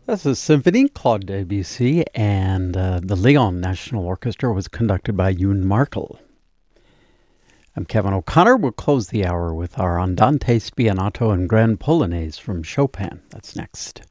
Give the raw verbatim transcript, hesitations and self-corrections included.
That's a symphony, Claude Debussy, and uh, the Lyon National Orchestra was conducted by Youn Markel. I'm Kevin O'Connor. We'll close the hour with our Andante Spianato and Grand Polonaise from Chopin. That's next.